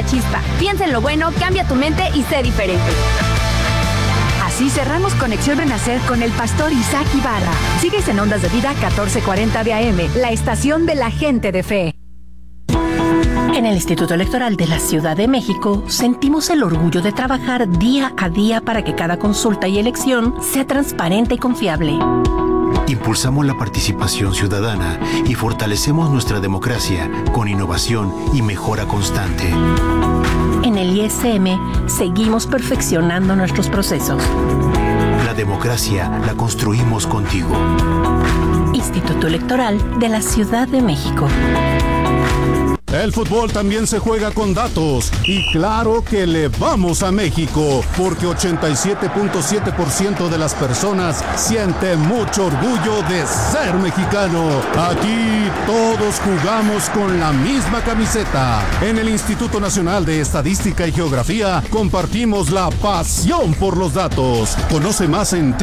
la chispa. Piensa en lo bueno, cambia tu mente y sé diferente. Así cerramos Conexión Renacer con el pastor Isaac Ibarra. Sigues en Ondas de Vida 1440 de AM, la estación de la gente de fe. En el Instituto Electoral de la Ciudad de México sentimos el orgullo de trabajar día a día para que cada consulta y elección sea transparente y confiable. Impulsamos la participación ciudadana y fortalecemos nuestra democracia con innovación y mejora constante. En el ISM seguimos perfeccionando nuestros procesos. La democracia la construimos contigo. Instituto Electoral de la Ciudad de México. El fútbol también se juega con datos y claro que le vamos a México porque 87.7% de las personas siente mucho orgullo de ser mexicano. Aquí todos jugamos con la misma camiseta. En el Instituto Nacional de Estadística y Geografía compartimos la pasión por los datos. Conoce más en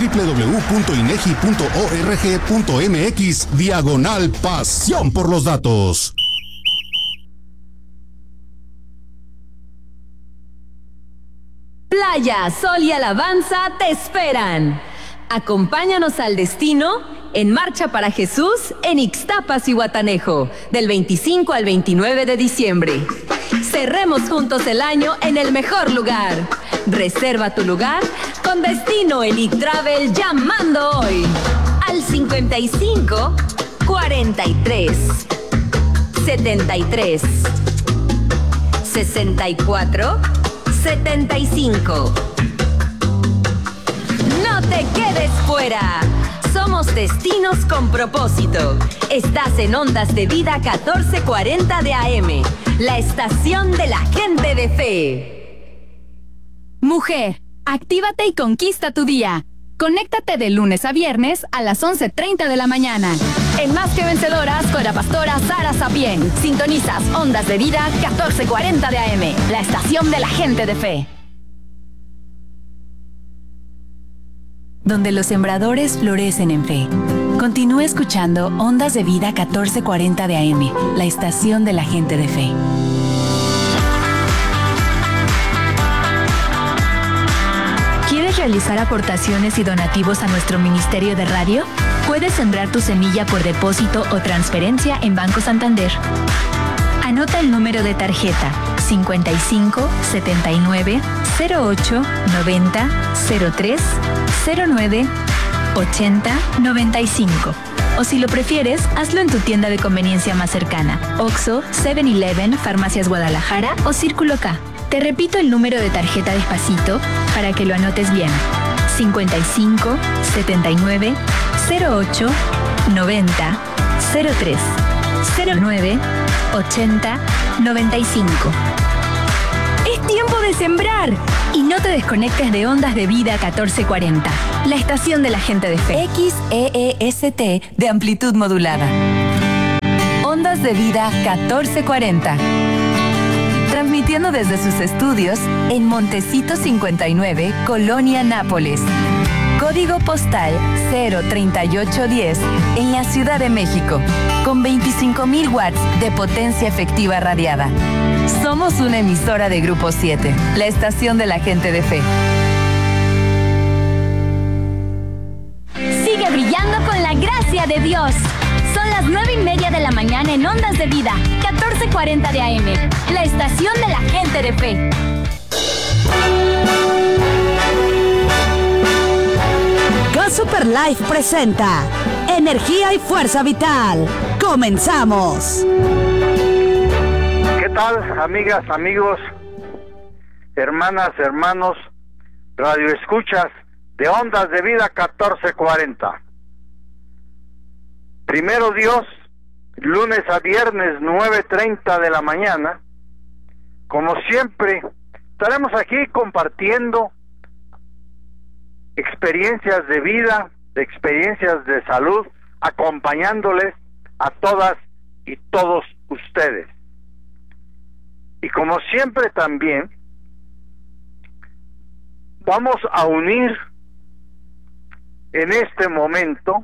www.inegi.org.mx/pasión por los datos. Playa, sol y alabanza te esperan. Acompáñanos al destino en Marcha para Jesús en Ixtapas y Guatanejo, del 25 al 29 de diciembre. Cerremos juntos el año en el mejor lugar. Reserva tu lugar con Destino Elite Travel llamando hoy al 55 43 73 64 75. No te quedes fuera. Somos destinos con propósito. Estás en Ondas de Vida 1440 de AM, la estación de la gente de fe. Mujer, actívate y conquista tu día. Conéctate de lunes a viernes a las 11:30 de la mañana. En Más que Vencedoras con la pastora Sara Sapien. Sintonizas Ondas de Vida 1440 de AM, la estación de la gente de fe. Donde los sembradores florecen en fe. Continúa escuchando Ondas de Vida 1440 de AM, la estación de la gente de fe. ¿Quieres realizar aportaciones y donativos a nuestro ministerio de radio? Puedes sembrar tu semilla por depósito o transferencia en Banco Santander. Anota el número de tarjeta 55 79 08 90 03 09 80 95. O si lo prefieres, hazlo en tu tienda de conveniencia más cercana: Oxxo, 7-Eleven, Farmacias Guadalajara o Círculo K. Te repito el número de tarjeta despacito para que lo anotes bien: 55 79 08 90 03 09 80 95. Es tiempo de sembrar. Y no te desconectes de Ondas de Vida 1440, la estación de la gente de fe. XEEST de amplitud modulada. Ondas de Vida 1440. Transmitiendo desde sus estudios en Montecito 59, Colonia Nápoles. Código postal 03810 en la Ciudad de México, con 25,000 watts de potencia efectiva radiada. Somos una emisora de Grupo 7, la estación de la gente de fe. Sigue brillando con la gracia de Dios. Son las 9:30 de la mañana en Ondas de Vida, 1440 de AM, la estación de la gente de fe. Go Super Life presenta Energía y Fuerza Vital. ¡Comenzamos! ¿Qué tal, amigas, amigos, hermanas, hermanos, radioescuchas de Ondas de Vida 1440? Primero Dios, lunes a viernes 9:30 de la mañana, como siempre, estaremos aquí compartiendo experiencias de vida, experiencias de salud, acompañándoles a todas y todos ustedes. Y como siempre también, vamos a unir en este momento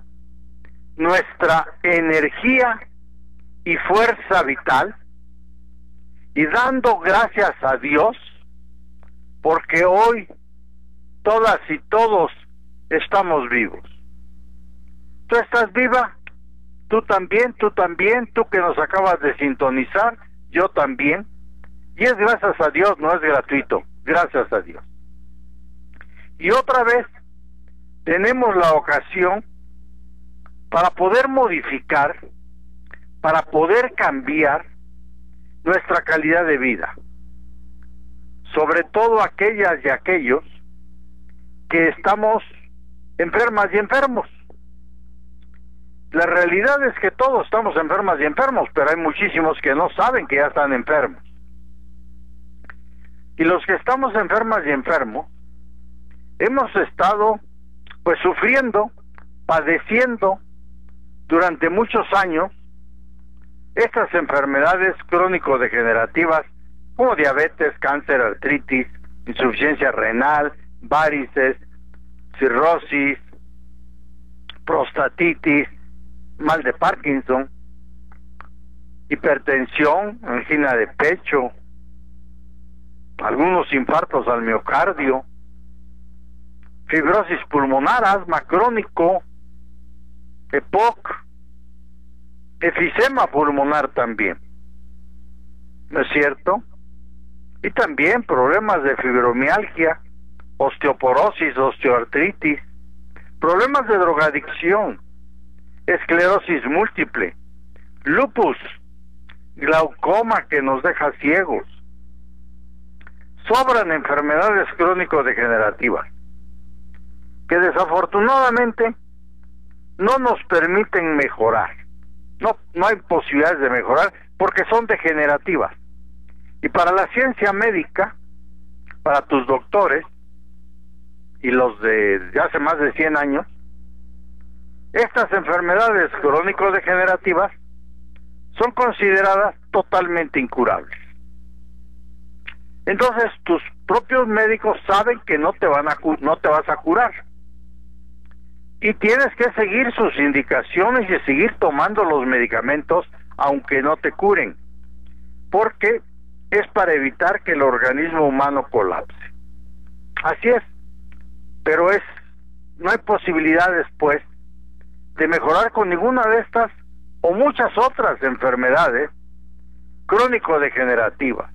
nuestra energía y fuerza vital y dando gracias a Dios, porque hoy todas y todos estamos vivos. Tú estás viva, tú también, tú que nos acabas de sintonizar, yo también, y es gracias a Dios, no es gratuito, gracias a Dios. Y otra vez tenemos la ocasión para poder modificar, para poder cambiar nuestra calidad de vida, sobre todo aquellas y aquellos que estamos enfermas y enfermos. La realidad es que todos estamos enfermas y enfermos, pero hay muchísimos que no saben que ya están enfermos. Y los que estamos enfermas y enfermos, hemos estado pues sufriendo, padeciendo durante muchos años estas enfermedades crónico-degenerativas como diabetes, cáncer, artritis, insuficiencia renal, varices, cirrosis, prostatitis, mal de Parkinson, hipertensión, angina de pecho, algunos infartos al miocardio, fibrosis pulmonar, asma crónico, EPOC, efisema pulmonar también, ¿no es cierto? Y también problemas de fibromialgia, osteoporosis, osteoartritis, problemas de drogadicción, esclerosis múltiple, lupus, glaucoma que nos deja ciegos. Sobran enfermedades crónico-degenerativas que desafortunadamente no nos permiten mejorar. No hay posibilidades de mejorar porque son degenerativas. Y para la ciencia médica, para tus doctores y los de hace más de 100 años, estas enfermedades crónico-degenerativas son consideradas totalmente incurables. Entonces tus propios médicos saben que no te vas a curar. Y tienes que seguir sus indicaciones y seguir tomando los medicamentos aunque no te curen, porque es para evitar que el organismo humano colapse. Así es, pero no hay posibilidades pues de mejorar con ninguna de estas o muchas otras enfermedades crónico-degenerativas.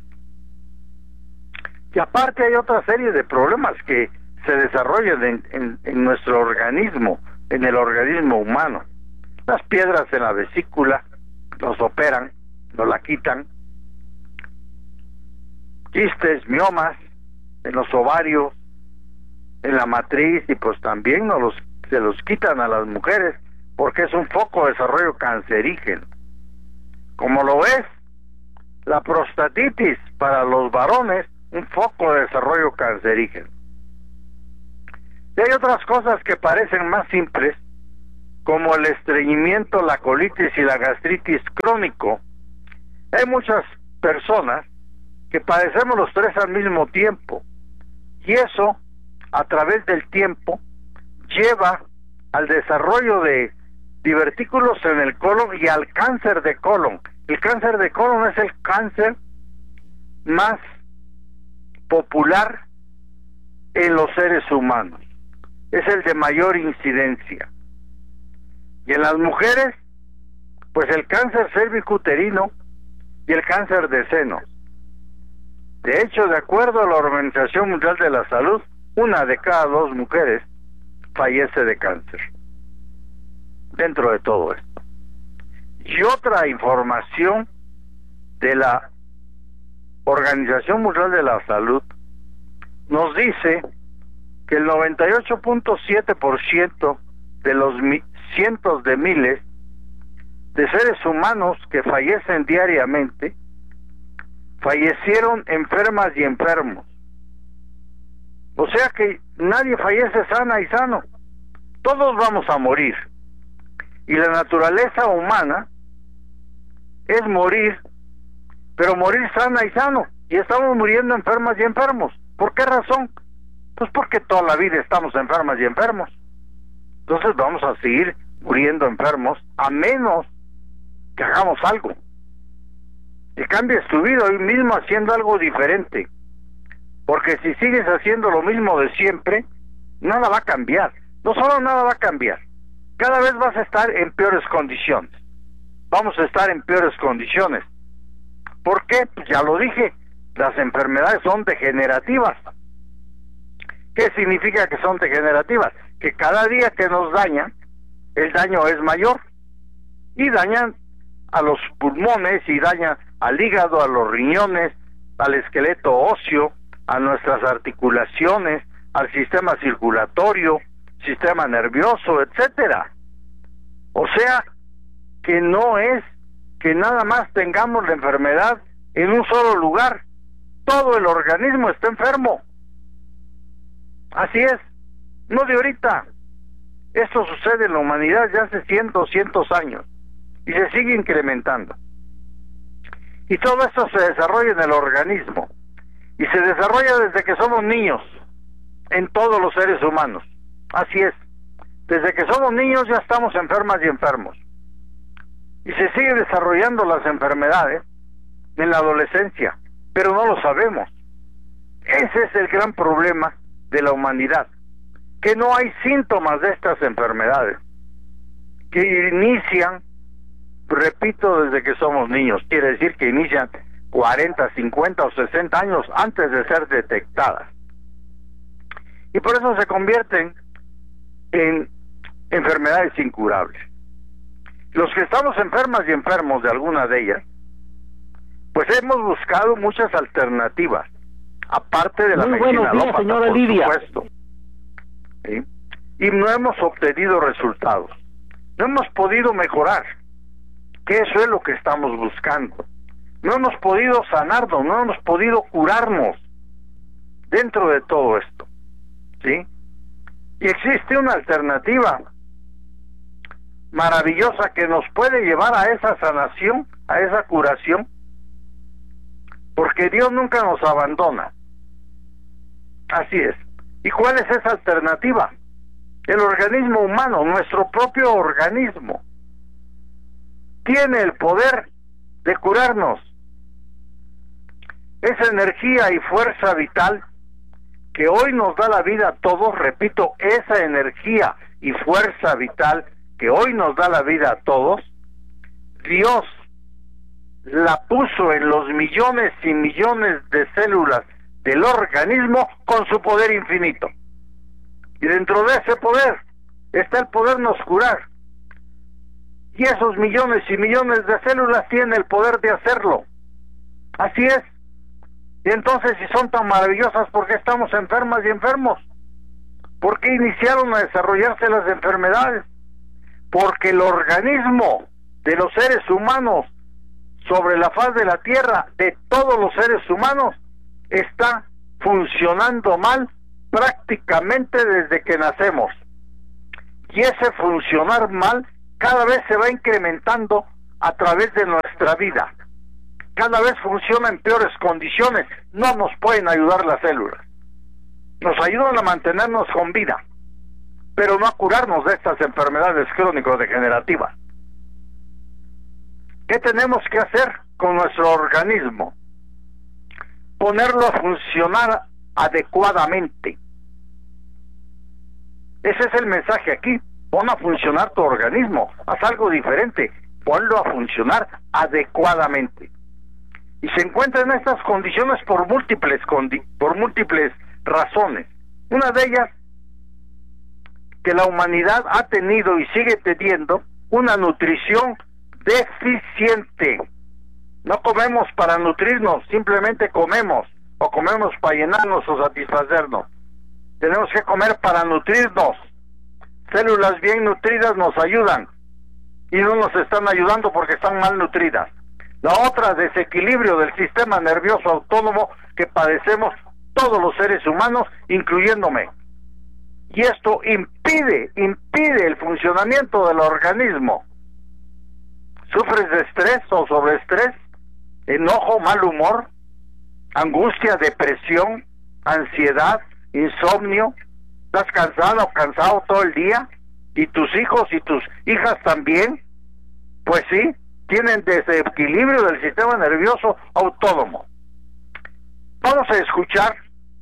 Y aparte hay otra serie de problemas que se desarrollan en nuestro organismo, en el organismo humano. Las piedras en la vesícula, nos operan, nos la quitan. Quistes, miomas en los ovarios, en la matriz, y pues también se los quitan a las mujeres porque es un foco de desarrollo cancerígeno. Como lo ves, la prostatitis para los varones, un foco de desarrollo cancerígeno. Y hay otras cosas que parecen más simples, como el estreñimiento, la colitis y la gastritis crónico. Hay muchas personas que padecemos los tres al mismo tiempo, y eso, a través del tiempo, lleva al desarrollo de divertículos en el colon y al cáncer de colon. El cáncer de colon es el cáncer más popular en los seres humanos, es el de mayor incidencia. Y en las mujeres, pues el cáncer cervicuterino y el cáncer de seno. De hecho, de acuerdo a la Organización Mundial de la Salud, 1 de cada 2 mujeres fallece de cáncer dentro de todo esto. Y otra información de la Organización Mundial de la Salud nos dice que el 98.7% de los cientos de miles de seres humanos que fallecen diariamente fallecieron enfermas y enfermos. O sea que nadie fallece sana y sano. Todos vamos a morir. Y la naturaleza humana es morir, pero morir sana y sano. Y estamos muriendo enfermas y enfermos. ¿Por qué razón? Pues porque toda la vida estamos enfermas y enfermos. Entonces vamos a seguir muriendo enfermos a menos que hagamos algo. que cambies tu vida hoy mismo haciendo algo diferente, porque si sigues haciendo lo mismo de siempre, nada va a cambiar. No solo nada va a cambiar, cada vez vas a estar en peores condiciones. Vamos a estar en peores condiciones. ¿Por qué? Pues ya lo dije, las enfermedades son degenerativas. ¿Qué significa que son degenerativas? Que cada día que nos dañan, el daño es mayor, y dañan a los pulmones, y dañan al hígado, a los riñones, al esqueleto óseo, a nuestras articulaciones, al sistema circulatorio, sistema nervioso, etcétera. O sea, que no es que nada más tengamos la enfermedad en un solo lugar, todo el organismo está enfermo. Así es, no de ahorita. Esto sucede en la humanidad ya hace 100, 200 años y se sigue incrementando. Y todo esto se desarrolla en el organismo y se desarrolla desde que somos niños en todos los seres humanos. Así es, desde que somos niños ya estamos enfermas y enfermos. Y se sigue desarrollando las enfermedades en la adolescencia, pero no lo sabemos. Ese es el gran problema de la humanidad, que no hay síntomas de estas enfermedades, que inician, repito, desde que somos niños. Quiere decir que inician 40, 50 o 60 años antes de ser detectadas. Y por eso se convierten en enfermedades incurables. Los que estamos enfermas y enfermos de alguna de ellas, pues hemos buscado muchas alternativas, aparte de la medicina alópata, por supuesto. ¿Sí? Y no hemos obtenido resultados. No hemos podido mejorar, que eso es lo que estamos buscando. No hemos podido sanarnos, no hemos podido curarnos dentro de todo esto. ¿Sí? Y existe una alternativa maravillosa que nos puede llevar a esa sanación, a esa curación, porque Dios nunca nos abandona. Así es. ¿Y cuál es esa alternativa? El organismo humano, nuestro propio organismo, tiene el poder de curarnos. Esa energía y fuerza vital que hoy nos da la vida a todos, repito, esa energía y fuerza vital que hoy nos da la vida a todos, Dios la puso en los millones y millones de células del organismo con su poder infinito. Y dentro de ese poder está el podernos curar. Y esos millones y millones de células tienen el poder de hacerlo. Así es. Y entonces, si son tan maravillosas, ¿por qué estamos enfermas y enfermos? ¿Por qué iniciaron a desarrollarse las enfermedades? Porque el organismo de los seres humanos sobre la faz de la tierra, de todos los seres humanos, está funcionando mal prácticamente desde que nacemos. Y ese funcionar mal cada vez se va incrementando a través de nuestra vida. Cada vez funciona en peores condiciones. No nos pueden ayudar las células. Nos ayudan a mantenernos con vida, pero no a curarnos de estas enfermedades crónico-degenerativas. ¿Qué tenemos que hacer con nuestro organismo? Ponerlo a funcionar adecuadamente. Ese es el mensaje aquí. Pon a funcionar tu organismo. Haz algo diferente. Ponlo a funcionar adecuadamente. Y se encuentra en estas condiciones por múltiples razones. Una de ellas, que la humanidad ha tenido y sigue teniendo una nutrición deficiente. No comemos para nutrirnos, simplemente comemos, o comemos para llenarnos o satisfacernos. Tenemos que comer para nutrirnos. Células bien nutridas nos ayudan, y no nos están ayudando porque están mal nutridas. La otra, desequilibrio del sistema nervioso autónomo que padecemos todos los seres humanos, incluyéndome. Y esto impide el funcionamiento del organismo. ¿Sufres de estrés o sobreestrés? ¿Enojo, mal humor? ¿Angustia, depresión, ansiedad, insomnio? ¿Estás cansado o cansado todo el día? ¿Y tus hijos y tus hijas también? Pues sí, tienen desequilibrio del sistema nervioso autónomo. Vamos a escuchar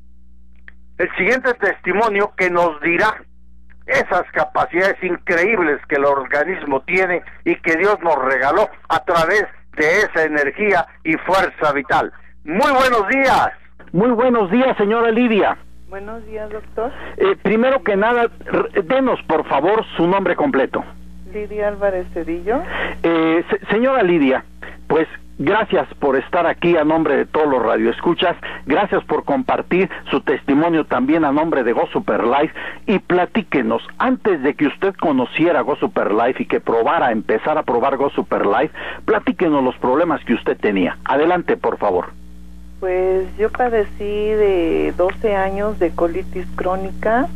el siguiente testimonio que nos dirá esas capacidades increíbles que el organismo tiene y que Dios nos regaló a través de esa energía y fuerza vital. Muy buenos días. Muy buenos días, señora Lidia. Buenos días, doctor. Primero que nada, denos por favor su nombre completo. Lidia Álvarez Cedillo. Señora Lidia, pues gracias por estar aquí a nombre de todos los radioescuchas, gracias por compartir su testimonio también a nombre de Go Super Life, y platíquenos, antes de que usted conociera Go Super Life y que empezara a probar Go Super Life, platíquenos los problemas que usted tenía. Adelante, por favor. Pues yo padecí de 12 años de colitis crónica,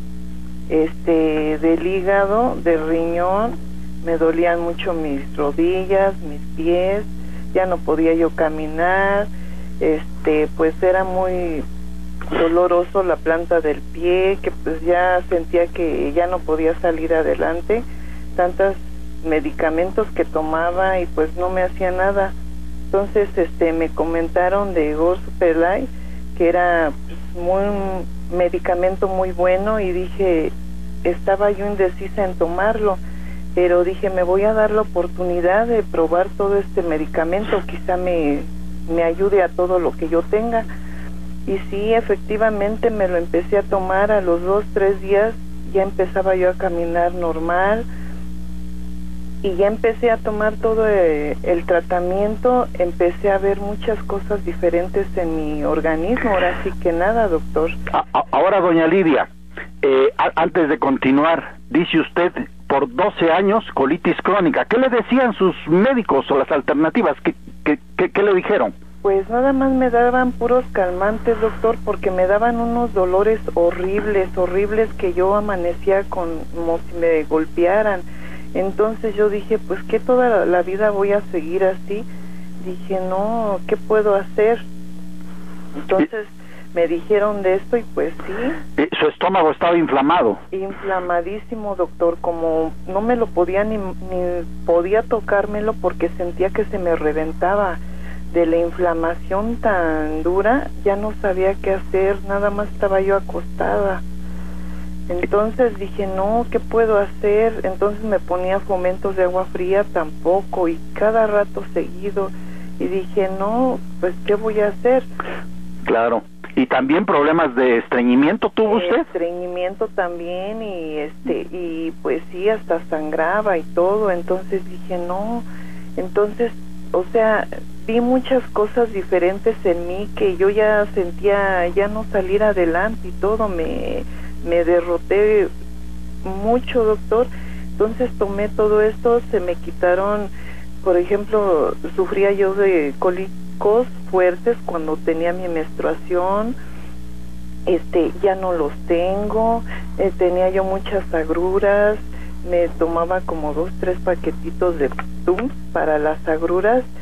del hígado, del riñón, me dolían mucho mis rodillas, mis pies, ya no podía yo caminar, pues era muy doloroso la planta del pie, que pues ya sentía que ya no podía salir adelante, tantos medicamentos que tomaba y pues no me hacía nada. Entonces me comentaron de Go Super Life, que era pues, un medicamento muy bueno, y dije, estaba yo indecisa en tomarlo, pero dije, me voy a dar la oportunidad de probar todo este medicamento, quizá me ayude a todo lo que yo tenga. Y sí, efectivamente me lo empecé a tomar. A los 2-3 días ya empezaba yo a caminar normal, y ya empecé a tomar todo el tratamiento, empecé a ver muchas cosas diferentes en mi organismo. Ahora sí que nada, doctor. Ahora, doña Lidia, antes de continuar, dice usted, por 12 años colitis crónica. ¿Qué le decían sus médicos o las alternativas? ¿Qué le dijeron? Pues nada más me daban puros calmantes, doctor, porque me daban unos dolores horribles, que yo amanecía como si me golpearan. Entonces yo dije, pues que toda la vida voy a seguir así. Dije, no, ¿qué puedo hacer? Entonces me dijeron de esto y pues sí. ¿Su estómago estaba inflamado? Inflamadísimo, doctor, como no me lo podía ni podía tocármelo porque sentía que se me reventaba. De la inflamación tan dura, ya no sabía qué hacer, nada más estaba yo acostada. Entonces dije, no, ¿qué puedo hacer? Entonces me ponía fomentos de agua fría tampoco, y cada rato seguido, y dije, no, pues ¿qué voy a hacer? Claro. ¿Y también problemas de estreñimiento tuvo usted? Estreñimiento también, y pues sí, hasta sangraba y todo. Entonces dije, no. Entonces, o sea, vi muchas cosas diferentes en mí que yo ya sentía ya no salir adelante, y todo me derroté mucho, doctor. Entonces tomé todo esto, se me quitaron, por ejemplo, sufría yo de cólicos fuertes cuando tenía mi menstruación, ya no los tengo, tenía yo muchas agruras, me tomaba como 2-3 paquetitos de Tums para las agruras,